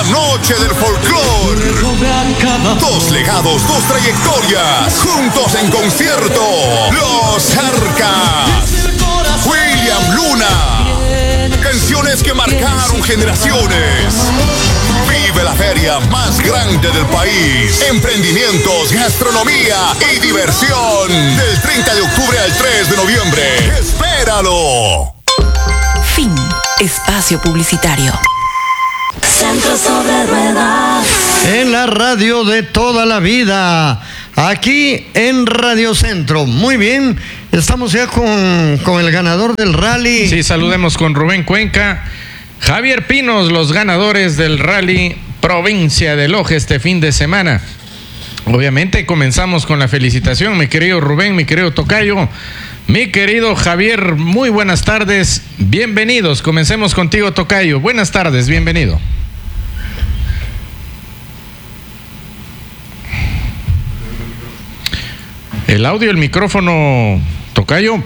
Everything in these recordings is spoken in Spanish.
noche del folclore. Dos legados, dos trayectorias, juntos en concierto. Los Jarcas. William Luna. Canciones que marcaron generaciones. Vive la feria más grande del país. Emprendimientos, gastronomía y diversión. Del 30 de octubre al 3 de noviembre. ¡Espéralo! Fin. Espacio publicitario. Centro Sobre Ruedas. En la radio de toda la vida. Aquí en Radio Centro. Muy bien. Estamos ya con el ganador del rally. Sí, saludemos con Rubén Cuenca. Javier Pinos, los ganadores del rally Provincia de Loja este fin de semana. Obviamente comenzamos con la felicitación, mi querido Rubén, mi querido Tocayo, mi querido Javier, muy buenas tardes, bienvenidos. Comencemos contigo, Tocayo. Buenas tardes, bienvenido. El audio, el micrófono, Tocayo.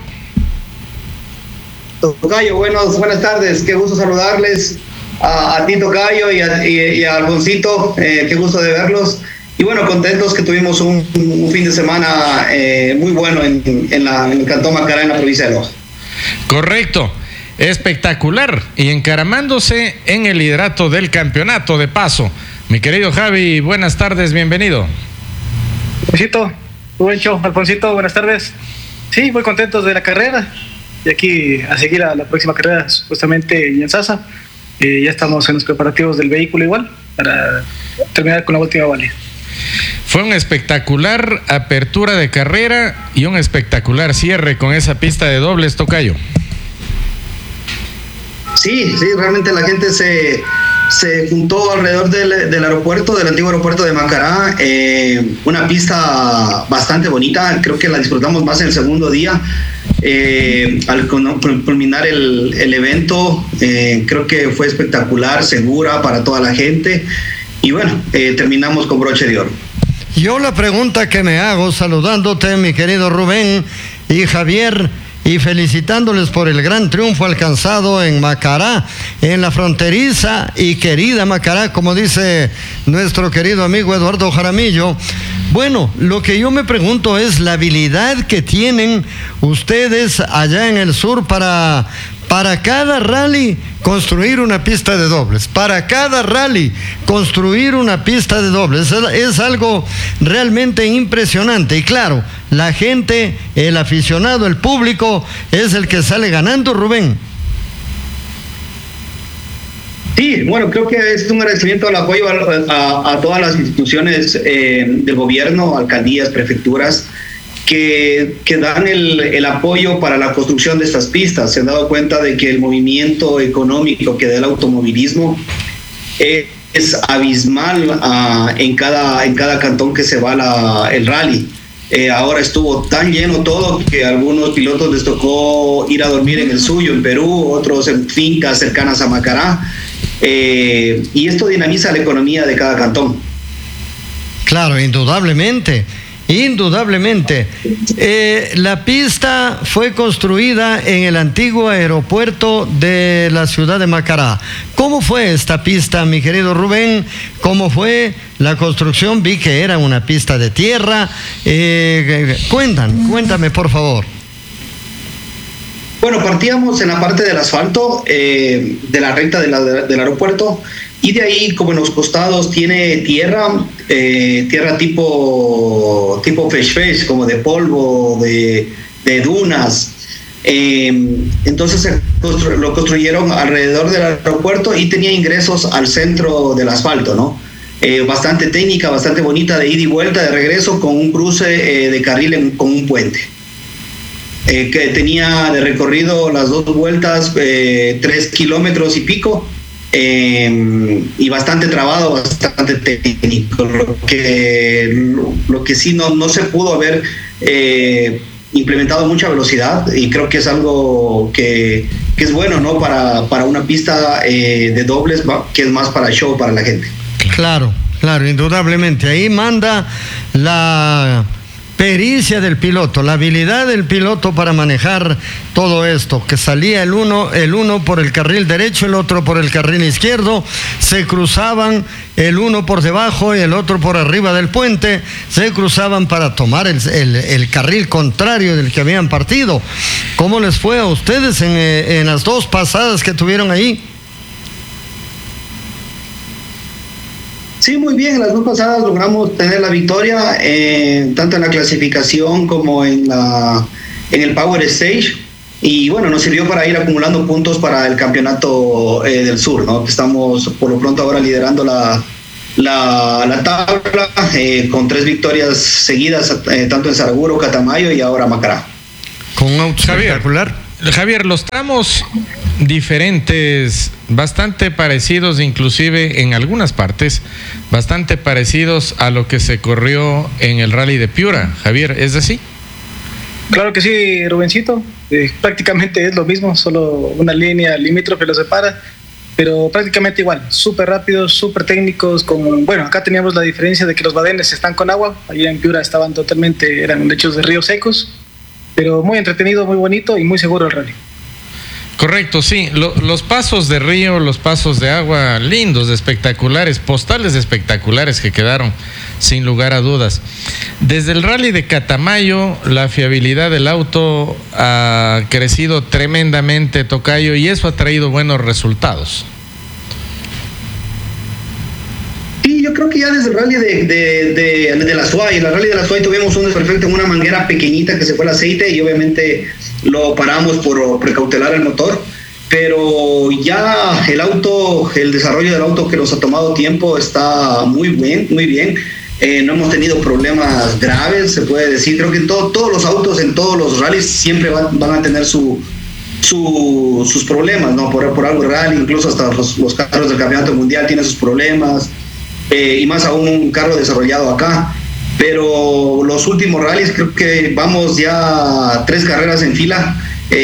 Tocayo, buenas tardes, qué gusto saludarles a ti, Tocayo, y a Alfonsito, qué gusto de verlos. Y bueno, contentos que tuvimos un fin de semana muy bueno en el Cantón Macará, en la provincia de Loja. Correcto, espectacular, y encaramándose en el liderato del campeonato de paso. Mi querido Javi, buenas tardes, bienvenido. Alfonsito, Rubencho, Alfonsito, buenas tardes. Sí, muy contentos de la carrera. Y aquí a seguir a la próxima carrera, supuestamente en Sasa. Ya estamos en los preparativos del vehículo igual, para terminar con la última válida. Fue una espectacular apertura de carrera y un espectacular cierre con esa pista de dobles, Tocayo. Sí, realmente la gente se juntó alrededor del aeropuerto, del antiguo aeropuerto de Macará. Una pista bastante bonita, creo que la disfrutamos más en el segundo día. Al culminar el evento, creo que fue espectacular, segura para toda la gente, y bueno, terminamos con broche de oro. Yo la pregunta que me hago, saludándote, mi querido Rubén y Javier, y felicitándoles por el gran triunfo alcanzado en Macará, en la fronteriza y querida Macará, como dice nuestro querido amigo Eduardo Jaramillo. Bueno, lo que yo me pregunto es la habilidad que tienen ustedes allá en el sur para cada rally construir una pista de dobles. Para cada rally construir una pista de dobles. Es algo realmente impresionante. Y claro, la gente, el aficionado, el público es el que sale ganando, Rubén. Sí, bueno, creo que es un agradecimiento al apoyo a todas las instituciones del gobierno, alcaldías, prefecturas, que dan el apoyo para la construcción de estas pistas. Se han dado cuenta de que el movimiento económico que da el automovilismo es abismal en cada cantón que se va el rally. Ahora estuvo tan lleno todo que a algunos pilotos les tocó ir a dormir en el suyo, en Perú, otros en fincas cercanas a Macará. Y esto dinamiza la economía de cada cantón. Claro, indudablemente. La pista fue construida en el antiguo aeropuerto de la ciudad de Macará. ¿Cómo fue esta pista, mi querido Rubén? ¿Cómo fue la construcción? Vi que era una pista de tierra. Cuéntame, por favor. Bueno, partíamos en la parte del asfalto, de la recta del aeropuerto, y de ahí, como en los costados, tiene tierra tipo fesh, como de polvo, de dunas. Entonces lo construyeron alrededor del aeropuerto y tenía ingresos al centro del asfalto, ¿no? Bastante técnica, bastante bonita, de ida y vuelta, de regreso, con un cruce de carril con un puente. Que tenía de recorrido las dos vueltas 3 kilómetros y pico, y bastante trabado, bastante técnico, lo que sí no se pudo haber implementado mucha velocidad, y creo que es algo que es bueno, ¿no? Para una pista de dobles, que es más para show, para la gente. Claro, indudablemente ahí manda la pericia del piloto, la habilidad del piloto para manejar todo esto, que salía el uno por el carril derecho, el otro por el carril izquierdo, se cruzaban el uno por debajo y el otro por arriba del puente, se cruzaban para tomar el carril contrario del que habían partido. ¿Cómo les fue a ustedes en las dos pasadas que tuvieron ahí? Sí, muy bien. En las dos pasadas logramos tener la victoria, tanto en la clasificación como en el Power Stage. Y bueno, nos sirvió para ir acumulando puntos para el campeonato del sur, ¿no? Estamos por lo pronto ahora liderando la tabla con 3 victorias seguidas, tanto en Saraguro, Catamayo y ahora Macará. Con un auto espectacular. Javier, los tramos diferentes, bastante parecidos, inclusive en algunas partes, bastante parecidos a lo que se corrió en el Rally de Piura. Javier, ¿es así? Claro que sí, Rubencito. Prácticamente es lo mismo, solo una línea limítrofe los separa, pero prácticamente igual, súper rápidos, súper técnicos. Bueno, acá teníamos la diferencia de que los badenes están con agua, allá en Piura eran lechos de ríos secos, pero muy entretenido, muy bonito y muy seguro el rally. Correcto, sí. Los pasos de río, los pasos de agua, lindos, espectaculares, postales espectaculares que quedaron, sin lugar a dudas. Desde el rally de Catamayo, la fiabilidad del auto ha crecido tremendamente, Tocayo, y eso ha traído buenos resultados. Sí, yo creo que ya desde el rally de la SUAY, el rally de la SUAY tuvimos un desperfecto en una manguera pequeñita que se fue el aceite y obviamente lo paramos por precautelar el motor, pero ya el desarrollo del auto, que nos ha tomado tiempo, está muy bien, muy bien. No hemos tenido problemas graves, se puede decir. Creo que todos los autos en todos los rallies siempre van a tener sus problemas, ¿no? Por algo el rally, incluso hasta los carros del campeonato mundial tienen sus problemas, y más aún un carro desarrollado acá. Pero los últimos rallies, creo que vamos ya 3 carreras en fila,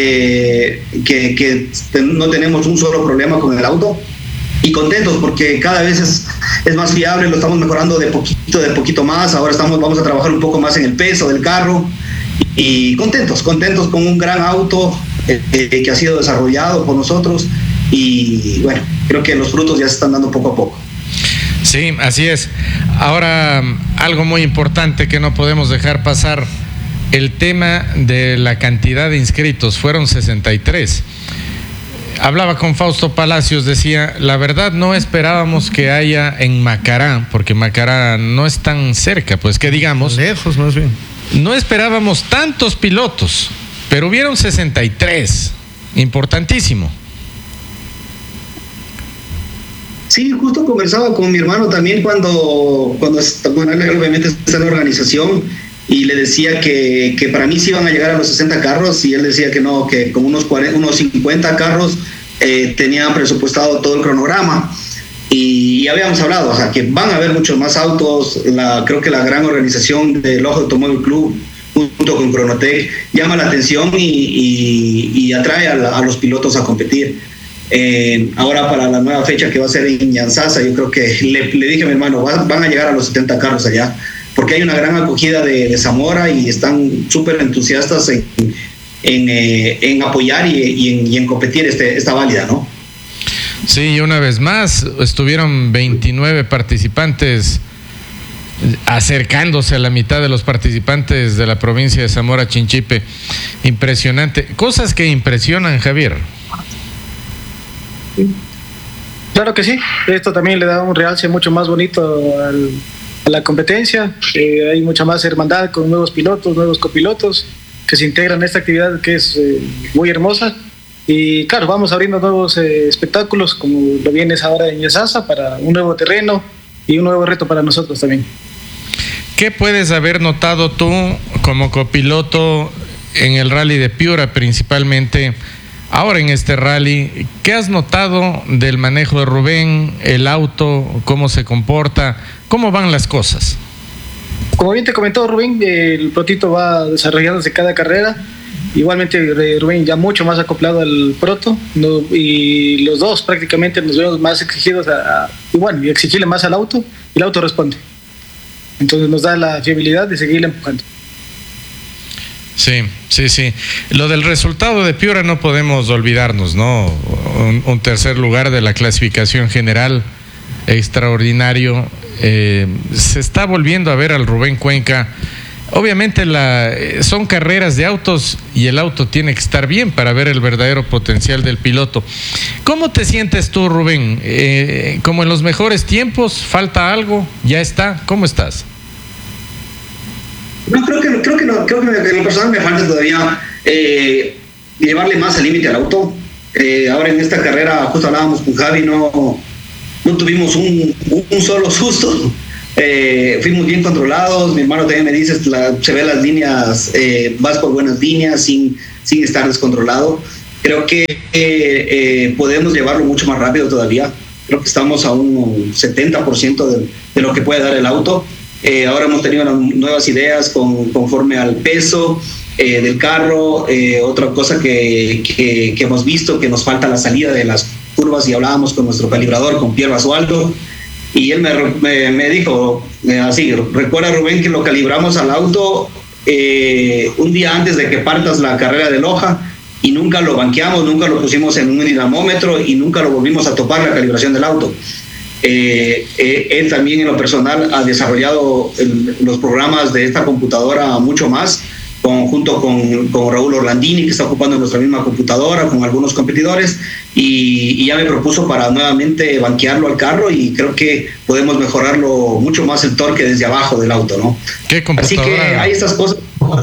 que no tenemos un solo problema con el auto, y contentos porque cada vez es más fiable, lo estamos mejorando de poquito más. Ahora vamos a trabajar un poco más en el peso del carro, y contentos con un gran auto que ha sido desarrollado por nosotros, y bueno, creo que los frutos ya se están dando poco a poco. Sí, así es. Ahora, algo muy importante que no podemos dejar pasar, el tema de la cantidad de inscritos, fueron 63. Hablaba con Fausto Palacios, decía, la verdad no esperábamos que haya en Macará, porque Macará no es tan cerca, pues que digamos. Lejos, más bien. No esperábamos tantos pilotos, pero hubieron 63. Importantísimo. Sí, justo conversaba con mi hermano también cuando él obviamente está en la organización, y le decía que para mí sí iban a llegar a los 60 carros, y él decía que no, que con unos 50 carros tenían presupuestado todo el cronograma, y habíamos hablado, o sea, que van a haber muchos más autos. Creo que la gran organización del Ojo Automóvil Club junto con Cronotec llama la atención y atrae a los pilotos a competir. Ahora para la nueva fecha que va a ser en Ñanzasa, yo creo que le dije a mi hermano, van a llegar a los 70 carros allá, porque hay una gran acogida de Zamora y están súper entusiastas en apoyar y en competir esta válida, ¿no? Sí, y una vez más estuvieron 29 participantes, acercándose a la mitad de los participantes de la provincia de Zamora Chinchipe. Impresionante, cosas que impresionan, Javier. Claro que sí, esto también le da un realce mucho más bonito a la competencia. Hay mucha más hermandad con nuevos pilotos, nuevos copilotos que se integran a esta actividad que es muy hermosa. Y claro, vamos abriendo nuevos espectáculos, como lo vienes ahora en Ñanzasa, para un nuevo terreno y un nuevo reto para nosotros también. ¿Qué puedes haber notado tú como copiloto en el rally de Piura principalmente? Ahora en este rally, ¿qué has notado del manejo de Rubén, el auto, cómo se comporta, cómo van las cosas? Como bien te comentó Rubén, el prototipo va desarrollándose cada carrera. Igualmente Rubén ya mucho más acoplado al proto, y los dos prácticamente nos vemos más exigidos y exigirle más al auto, y el auto responde. Entonces nos da la fiabilidad de seguirle empujando. Sí. Lo del resultado de Piura no podemos olvidarnos, ¿no? Un tercer lugar de la clasificación general extraordinario. Se está volviendo a ver al Rubén Cuenca. Obviamente son carreras de autos y el auto tiene que estar bien para ver el verdadero potencial del piloto. ¿Cómo te sientes tú, Rubén? ¿Como en los mejores tiempos? ¿Falta algo? ¿Ya está? ¿Cómo estás? No, creo que no, creo que en lo personal me falta todavía llevarle más al límite al auto. Ahora en esta carrera, justo hablábamos con Javi, no tuvimos un solo susto. Fuimos bien controlados. Mi hermano también me dice, se ve las líneas, vas por buenas líneas sin estar descontrolado. Creo que podemos llevarlo mucho más rápido todavía. Creo que estamos a un 70% de lo que puede dar el auto. Ahora hemos tenido nuevas ideas conforme al peso del carro. Otra cosa que hemos visto, que nos falta la salida de las curvas, y hablábamos con nuestro calibrador, con Pierre Basualdo, y él me dijo así: recuerda, Rubén, que lo calibramos al auto un día antes de que partas la carrera de Loja, y nunca lo banqueamos, nunca lo pusimos en un dinamómetro y nunca lo volvimos a topar la calibración del auto. Él también en lo personal ha desarrollado los programas de esta computadora mucho más, junto con Raúl Orlandini, que está ocupando nuestra misma computadora, con algunos competidores, y ya me propuso para nuevamente banquearlo al carro, y creo que podemos mejorarlo mucho más el torque desde abajo del auto, ¿no? ¿Qué computadora? Así que hay estas cosas.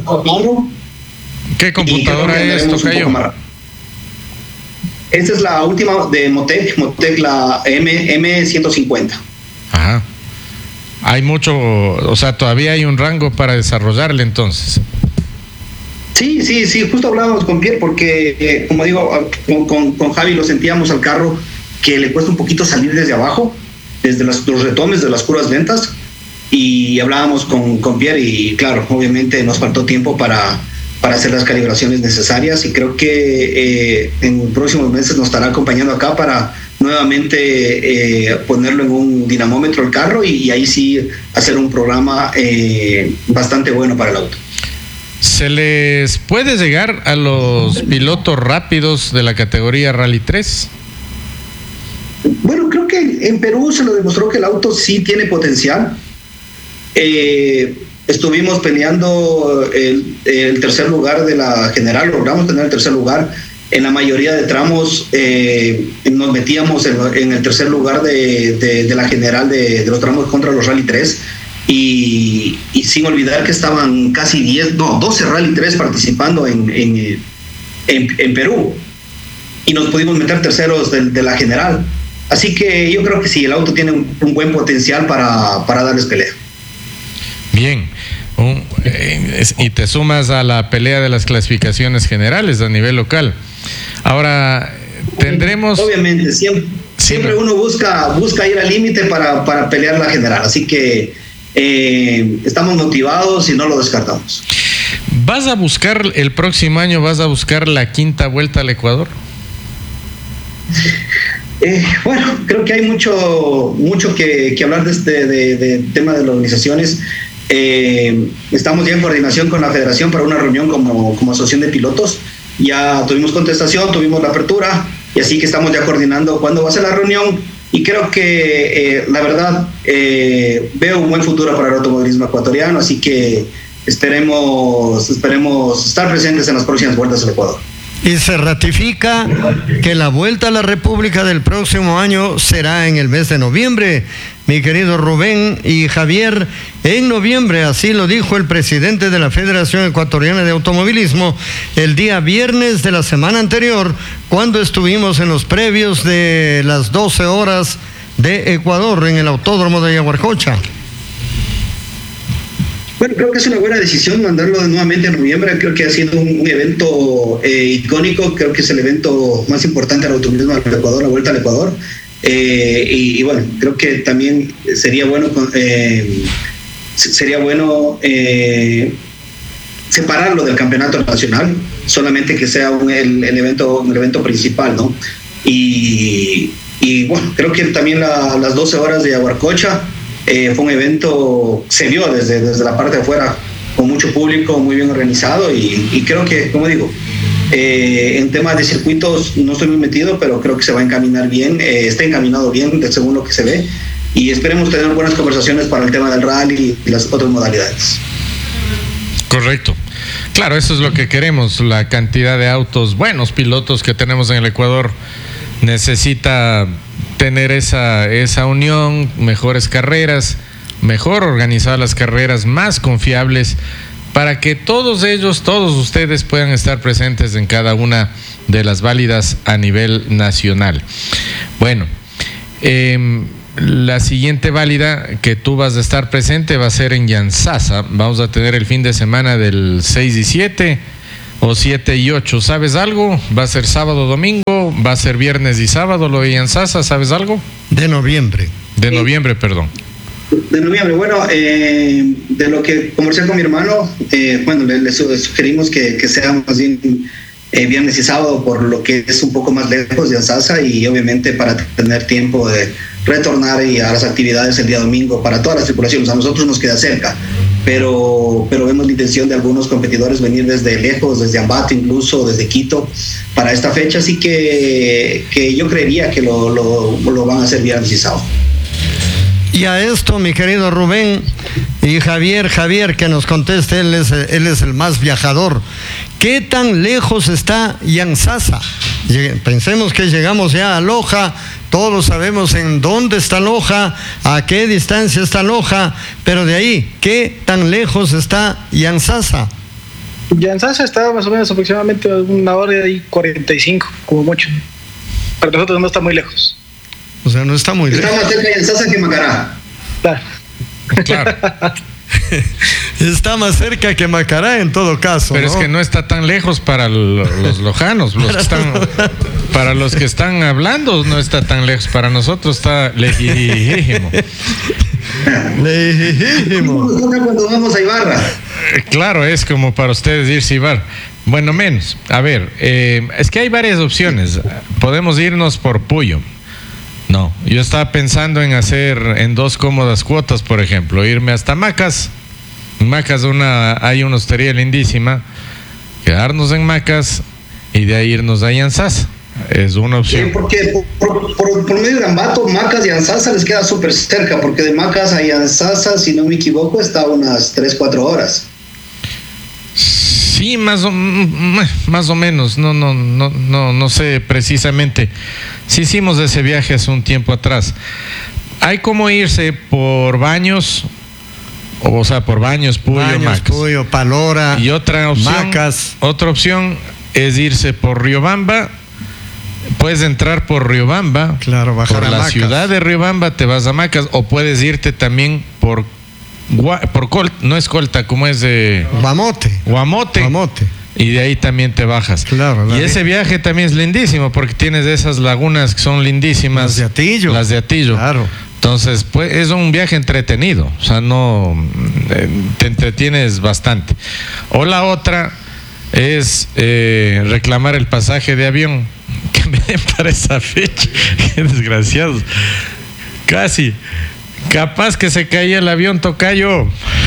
¿Qué computadora es, tocayo? Esta es la última de Motec, la M150. Ajá. Hay mucho, o sea, todavía hay un rango para desarrollarle entonces. Sí, justo hablábamos con Pierre, porque como digo, con Javi lo sentíamos al carro que le cuesta un poquito salir desde abajo, desde los retomes de las curvas lentas, y hablábamos con Pierre, y claro, obviamente nos faltó tiempo para hacer las calibraciones necesarias, y creo que en próximos meses nos estará acompañando acá para nuevamente ponerlo en un dinamómetro el carro, y ahí sí hacer un programa bastante bueno para el auto. ¿Se les puede llegar a los pilotos rápidos de la categoría Rally 3? Bueno, creo que en Perú se lo demostró que el auto sí tiene potencial. Estuvimos peleando el tercer lugar de la general, logramos tener el tercer lugar. En la mayoría de tramos nos metíamos en el tercer lugar de la general de los tramos contra los Rally 3, y sin olvidar que estaban casi 12 Rally 3 participando en Perú, y nos pudimos meter terceros de la general. Así que yo creo que sí, el auto tiene un buen potencial para darles pelea. Bien, y te sumas a la pelea de las clasificaciones generales a nivel local. Ahora tendremos... Obviamente, siempre uno busca ir al límite para pelear la general, así que estamos motivados y no lo descartamos. ¿Vas a buscar el próximo año, la quinta vuelta al Ecuador? Bueno, creo que hay mucho que hablar de tema de las organizaciones. Estamos ya en coordinación con la federación para una reunión como asociación de pilotos. Ya tuvimos contestación, tuvimos la apertura, y así que estamos ya coordinando cuándo va a ser la reunión, y creo que la verdad veo un buen futuro para el automovilismo ecuatoriano, así que esperemos estar presentes en las próximas vueltas al Ecuador. Y se ratifica que la Vuelta a la República del próximo año será en el mes de noviembre, mi querido Rubén y Javier. En noviembre, así lo dijo el presidente de la Federación Ecuatoriana de Automovilismo el día viernes de la semana anterior, cuando estuvimos en los previos de las 12 horas de Ecuador en el Autódromo de Yaguarcocha. Bueno, creo que es una buena decisión mandarlo nuevamente en noviembre. Creo que ha sido un evento icónico. Creo que es el evento más importante del automovilismo del Ecuador, la Vuelta al Ecuador. Y bueno, creo que también sería bueno separarlo del campeonato nacional, solamente que sea el evento principal, ¿no? Y bueno, creo que también las 12 horas de Yaguarcocha fue un evento, se vio desde la parte de afuera con mucho público, muy bien organizado y creo que, como digo, en temas de circuitos no estoy muy metido, pero creo que se va a encaminar bien, está encaminado bien según lo que se ve, y esperemos tener buenas conversaciones para el tema del rally y las otras modalidades. Correcto. Claro, eso es lo que queremos. La cantidad de autos, buenos pilotos que tenemos en el Ecuador necesita tener esa unión, mejores carreras, mejor organizar las carreras, más confiables, para que todos ellos, todos ustedes puedan estar presentes en cada una de las válidas a nivel nacional. Bueno, la siguiente válida que tú vas a estar presente va a ser en Yantzaza. Vamos a tener el fin de semana del 6 y 7 o 7 y 8. ¿Sabes algo? ¿Va a ser sábado, domingo? ¿Va a ser viernes y sábado lo de Yantzaza? ¿Sabes algo? De noviembre. De noviembre, perdón. De noviembre, bueno, de lo que conversé con mi hermano, bueno, le sugerimos que sea más bien viernes y sábado, por lo que es un poco más lejos de Yantzaza, y obviamente para tener tiempo de retornar a las actividades el día domingo para todas las tripulaciones. A nosotros nos queda cerca, pero vemos la intención de algunos competidores venir desde lejos, desde Ambato, incluso desde Quito, para esta fecha, así que yo creería que lo van a hacer viernes y sábado. Y a esto, mi querido Rubén y Javier, que nos conteste, él es el más viajador. ¿Qué tan lejos está Yantzaza? Pensemos que llegamos ya a Loja, todos sabemos en dónde está Loja, a qué distancia está Loja, pero de ahí, ¿qué tan lejos está Yantzaza? Yantzaza está más o menos aproximadamente 1 hora y 45, como mucho. Para nosotros no está muy lejos. O sea, no está muy lejos. Está más cerca de Yantzaza que Macará. Claro. Está más cerca que Macará en todo caso. Pero ¿no? es que no está tan lejos para los lojanos, para los que están hablando no está tan lejos, para nosotros está lejísimo. Lejísimo. Cuando vamos a Ibarra. Claro, es como para ustedes irse a Ibarra. Bueno, menos. A ver, es que hay varias opciones. Podemos irnos por Puyo. No, yo estaba pensando en hacer en 2 cómodas cuotas, por ejemplo, irme hasta Macas. En Macas hay una hostería lindísima, quedarnos en Macas y de ahí irnos a Yantzaza. Es una opción. Sí, porque por medio de Ambato, Macas y Yantzaza les queda súper cerca, porque de Macas a Yantzaza, si no me equivoco, está a unas 3-4 horas. Sí, más o menos, no sé precisamente. Sí hicimos ese viaje hace un tiempo atrás. Hay como irse por Baños, o sea, por Baños, Puyo, Macas. Puyo, Palora, y otra opción, Macas. Otra opción es irse por Riobamba. Puedes entrar por Riobamba, claro, bajar por a la Macas. ciudad de Riobamba, te vas a Macas, o puedes irte también por no es Colta, como es de Guamote. Y de ahí también te bajas. Claro, y ese viaje también es lindísimo porque tienes esas lagunas que son lindísimas. Las de Atillo. Claro. Entonces, pues es un viaje entretenido. O sea, no te entretienes bastante. O la otra es reclamar el pasaje de avión que me den para esa fecha. Qué desgraciados. Casi. Capaz que se caía el avión, tocayo.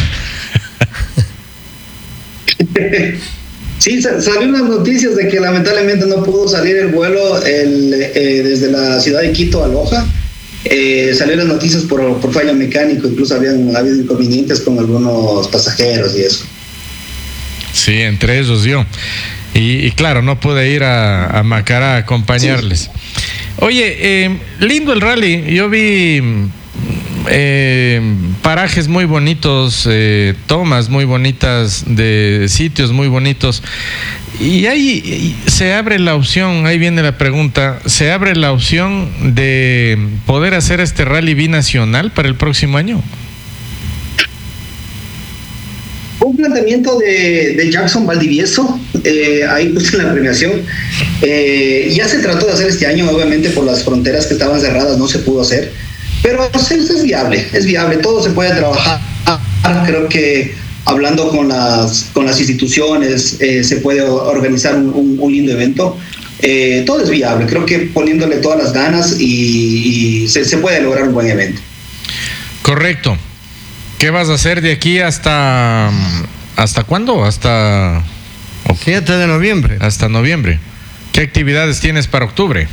Sí, salieron las noticias de que lamentablemente no pudo salir el vuelo desde la ciudad de Quito a Loja. Salieron las noticias por fallo mecánico, incluso habían habido inconvenientes con algunos pasajeros y eso. Sí, entre ellos yo. Y claro, no pude ir a Macará a acompañarles. Sí. Oye, lindo el rally. Yo vi parajes muy bonitos, tomas muy bonitas de sitios muy bonitos, y ahí se abre la opción, ahí viene la pregunta, se abre la opción de poder hacer este rally binacional para el próximo año. Un planteamiento de Jackson Valdivieso, ahí puse en la premiación. Ya se trató de hacer este año, obviamente por las fronteras que estaban cerradas no se pudo hacer, pero es viable, todo se puede trabajar. Creo que hablando con las instituciones se puede organizar un lindo evento. Todo es viable, creo que poniéndole todas las ganas y se puede lograr un buen evento. Correcto. ¿Qué vas a hacer de aquí hasta ¿Hasta cuándo? Hasta 7 de noviembre. Hasta noviembre. ¿Qué actividades tienes para octubre?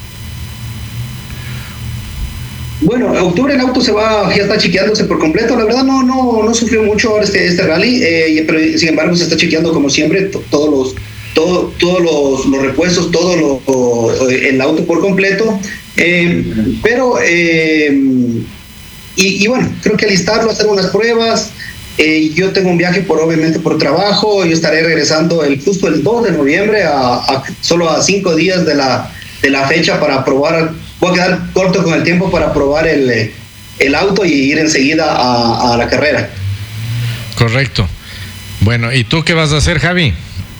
Bueno, octubre el auto ya está chequeándose por completo. La verdad no sufrió mucho ahora este rally, pero sin embargo se está chequeando como siempre todos los repuestos, el auto por completo. Y bueno, creo que alistarlo, hacer unas pruebas. Yo tengo un viaje obviamente por trabajo. Yo estaré regresando justo el 2 de noviembre solo a 5 días de la fecha para probar. Voy a quedar corto con el tiempo para probar el auto y ir enseguida a la carrera. Correcto. Bueno, ¿y tú qué vas a hacer, Javi?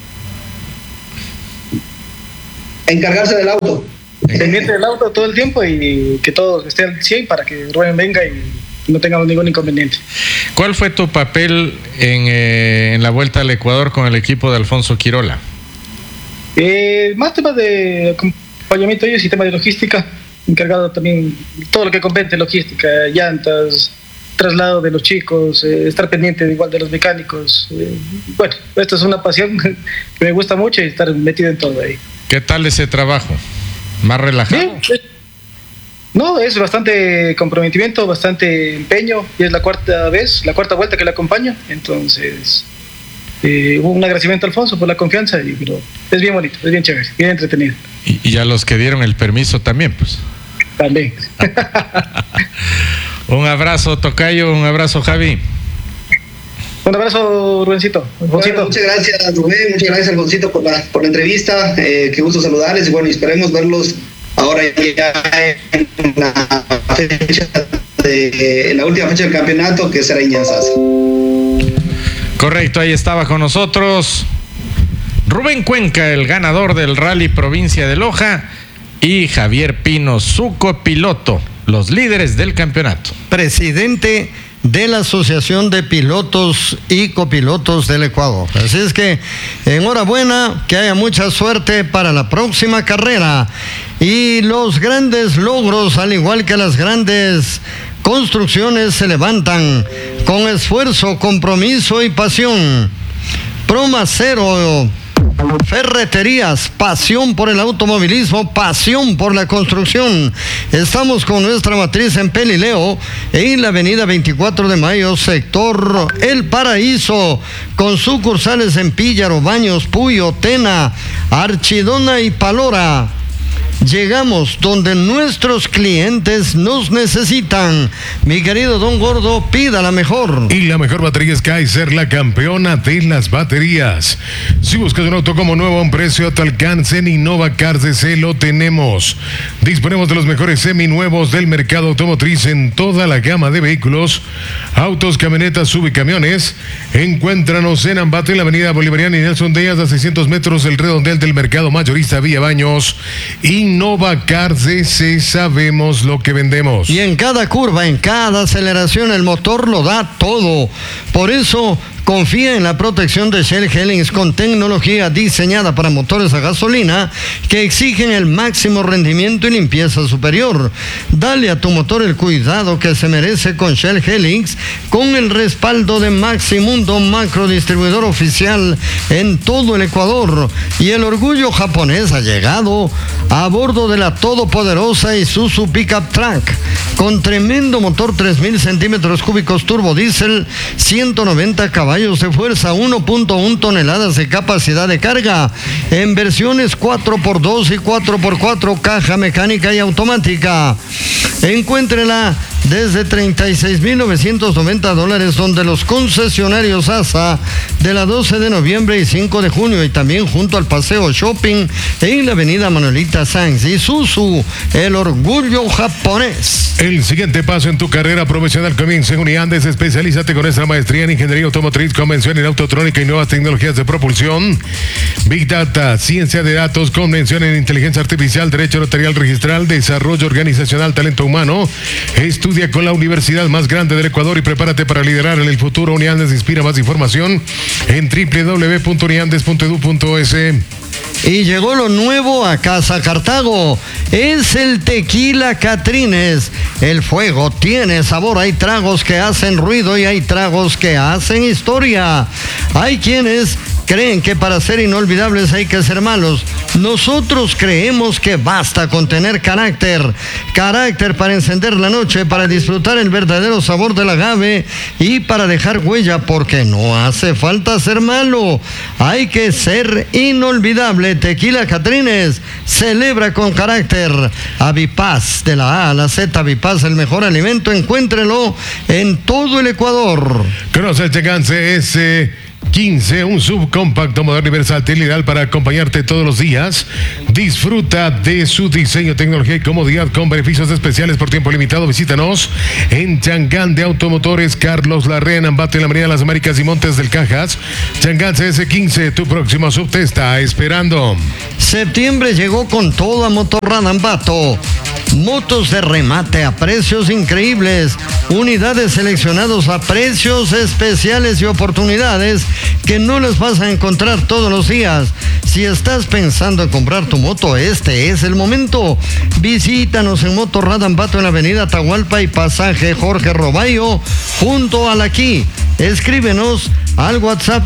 Encargarse del auto. Pendiente del auto todo el tiempo y que todo esté al 100 para que Rubén venga y no tengamos ningún inconveniente. ¿Cuál fue tu papel en la Vuelta al Ecuador con el equipo de Alfonso Quirola? Más temas de acompañamiento de ellos y temas de logística, encargado también todo lo que compete logística, llantas, traslado de los chicos, estar pendiente igual de los mecánicos. Bueno, esto es una pasión que me gusta mucho y estar metido en todo ahí. ¿Qué tal ese trabajo? ¿Más relajado? No, es bastante comprometimiento, bastante empeño, y es la cuarta vuelta que le acompaño, entonces un agradecimiento a Alfonso por la confianza, pero es bien bonito, es bien chévere, bien entretenido. Y a los que dieron el permiso también, pues. También. Un abrazo, Tocayo, un abrazo, Javi. Un abrazo, Rubencito. Bueno, muchas gracias, Rubén, muchas gracias, Alfonsito, por la entrevista. Qué gusto saludarles y bueno, esperemos verlos ahora ya en la última fecha del campeonato, que será en Ñanzasa. Correcto, ahí estaba con nosotros Rubén Cuenca, el ganador del Rally Provincia de Loja, y Javier Pino, su copiloto, los líderes del campeonato. Presidente de la Asociación de Pilotos y Copilotos del Ecuador. Así es que enhorabuena, que haya mucha suerte para la próxima carrera. Y los grandes logros, al igual que las grandes construcciones, se levantan con esfuerzo, compromiso y pasión. Promacero Ferreterías, pasión por el automovilismo, pasión por la construcción. Estamos con nuestra matriz en Pelileo, en la avenida 24 de Mayo, sector El Paraíso, con sucursales en Píllaro, Baños, Puyo, Tena, Archidona y Palora. Llegamos donde nuestros clientes nos necesitan. Mi querido Don Gordo, pida la mejor. Y la mejor batería es Kaiser, la campeona de las baterías. Si buscas un auto como nuevo a un precio a tu alcance, en Innova Cars DC lo tenemos. Disponemos de los mejores seminuevos del mercado automotriz en toda la gama de vehículos, autos, camionetas, subcamiones. Encuéntranos en Ambato, en la avenida Bolivariana y Nelson Díaz, a 600 metros del redondel del mercado mayorista Villa Baños. Innova Cars DC, sabemos lo que vendemos. Y en cada curva, en cada aceleración, el motor lo da todo. Por eso, confía en la protección de Shell Helix, con tecnología diseñada para motores a gasolina que exigen el máximo rendimiento y limpieza superior. Dale a tu motor el cuidado que se merece con Shell Helix, con el respaldo de Maximundo, macro distribuidor oficial en todo el Ecuador. Y el orgullo japonés ha llegado a bordo de la todopoderosa Isuzu Pickup Track, con tremendo motor 3000 centímetros cúbicos turbo diésel, 190 caballos de fuerza, 1.1 toneladas de capacidad de carga, en versiones 4x2 y 4x4, caja mecánica y automática. Encuéntrela desde $36,990, donde los concesionarios ASA de la 12 de noviembre y 5 de junio, y también junto al Paseo Shopping en la avenida Manuelita Sanz. Isuzu, el orgullo japonés. El siguiente paso en tu carrera profesional comienza en Uniandes. Especialízate con nuestra maestría en Ingeniería Automotriz, Convención en Autotrónica y Nuevas Tecnologías de Propulsión, Big Data, Ciencia de Datos, Convención en Inteligencia Artificial, Derecho Notarial Registral, Desarrollo Organizacional, Talento Humano. Estudia con la universidad más grande del Ecuador y prepárate para liderar en el futuro. Uniandes inspira. Más información en www.uniandes.edu.es. Y llegó lo nuevo a Casa Cartago. Es el tequila Catrines. El fuego tiene sabor. Hay tragos que hacen ruido y hay tragos que hacen historia. Hay quienes creen que para ser inolvidables hay que ser malos. Nosotros creemos que basta con tener carácter. Carácter para encender la noche, para disfrutar el verdadero sabor del agave y para dejar huella, porque no hace falta ser malo. Hay que ser inolvidable. Tequila Catrines celebra con carácter. Avipaz, de la A a la Z, Avipaz, el mejor alimento. Encuéntrelo en todo el Ecuador. Conoce el Chang'an CS15, un subcompacto moderno y versátil, ideal para acompañarte todos los días. Disfruta de su diseño, tecnología y comodidad con beneficios especiales por tiempo limitado. Visítanos en Chang'an de Automotores Carlos Larrea, en Ambato, en la Avenida de las Américas y Montes del Cajas. Chang'an CS15, tu próximo sub te está esperando. Septiembre llegó con todo a Motorrad Ambato. Motos de remate a precios increíbles, unidades seleccionados a precios especiales y oportunidades que no las vas a encontrar todos los días. Si estás pensando en comprar tu moto, este es el momento. Visítanos en Motorrad Ambato en la avenida Atahualpa y pasaje Jorge Roballo, junto a la Aquí. Escríbenos al WhatsApp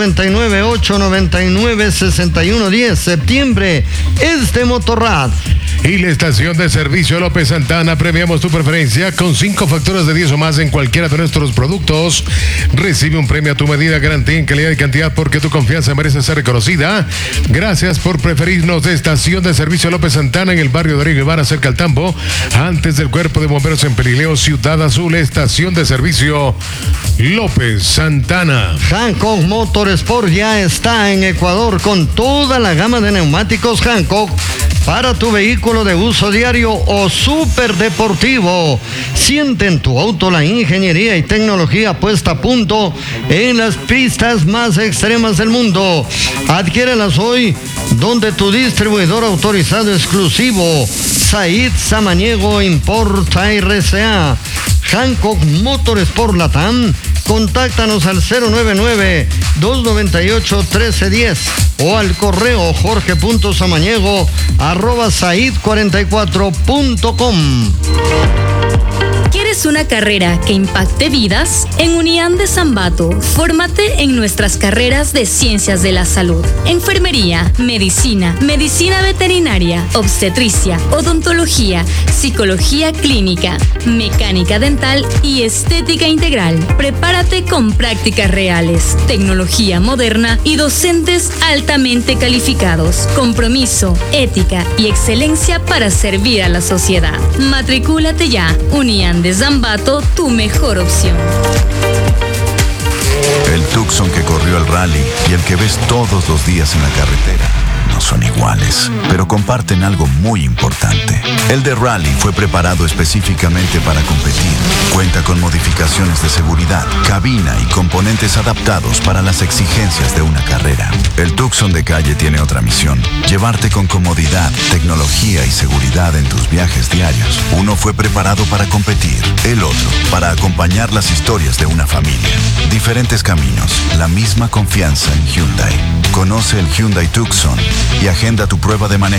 099-899-6110. Septiembre es de Motorrad. Y la estación de servicio López Santana, premiamos tu preferencia con 5 facturas de 10 o más en cualquiera de nuestros productos. Recibe un premio a tu medida, garantía en calidad y cantidad, porque tu confianza merece ser reconocida. Gracias por preferirnos. De estación de servicio López Santana en el barrio de Río Guevara, cerca al Tambo, antes del Cuerpo de Bomberos en Pelileo, Ciudad Azul. Estación de servicio López Santana. Hankook Motorsport ya está en Ecuador con toda la gama de neumáticos Hankook para tu vehículo de uso diario o súper deportivo. Siente en tu auto la ingeniería y tecnología puesta a punto en las pistas más extremas del mundo. Adquiérelas hoy donde tu distribuidor autorizado exclusivo, Said Samaniego Importa RCA. Hankook Motorsport Latam. Contáctanos al 099-298-1310 o al correo jorge.samaniego@said44.com. ¿Quieres una carrera que impacte vidas? En Uniandes Ambato, fórmate en nuestras carreras de Ciencias de la Salud, Enfermería, Medicina, Medicina Veterinaria, Obstetricia, Odontología, Psicología Clínica, Mecánica Dental y Estética Integral. Prepárate con prácticas reales, tecnología moderna y docentes altamente calificados. Compromiso, ética y excelencia para servir a la sociedad. Matricúlate ya. Uniandes Ambato, tu mejor opción. El Tucson que corrió el rally y el que ves todos los días en la carretera no son iguales, pero comparten algo muy importante. El de rally fue preparado específicamente para competir. Cuenta con modificaciones de seguridad, cabina y componentes adaptados para las exigencias de una carrera. El Tucson de calle tiene otra misión: llevarte con comodidad, tecnología y seguridad en tus viajes diarios. Uno fue preparado para competir, el otro para acompañar las historias de una familia. Diferentes caminos, la misma confianza en Hyundai. Conoce el Hyundai Tucson y agenda tu prueba de manejo